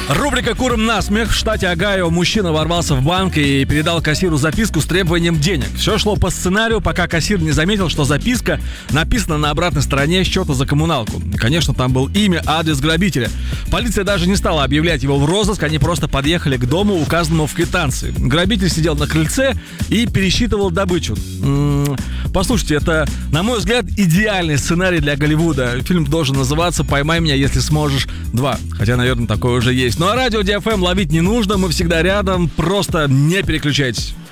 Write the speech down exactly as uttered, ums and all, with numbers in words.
Рубрика «Курим насмех». В штате Огайо мужчина ворвался в банк и передал кассиру записку с требованием денег. Все шло по сценарию, пока кассир не заметил, что записка написана на обратной стороне счета за коммуналку. Конечно, там был имя, адрес грабителя. Полиция даже не стала объявлять его в розыск, они просто подъехали к дому, указанному в квитанции. Грабитель сидел на крыльце и пересчитывал добычу. М-м, послушайте, это, на мой взгляд, идеальный сценарий для Голливуда. Фильм должен называться «Поймай меня, если сможешь два». Хотя, наверное, такое уже есть. Ну а радио ди эф эм ловить не нужно, мы всегда рядом, просто не переключайтесь.